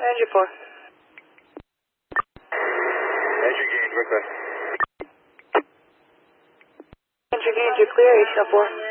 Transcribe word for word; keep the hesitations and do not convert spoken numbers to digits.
Ranger four. Ranger Gauge, request. Ranger Gauge, you're clear, H L four.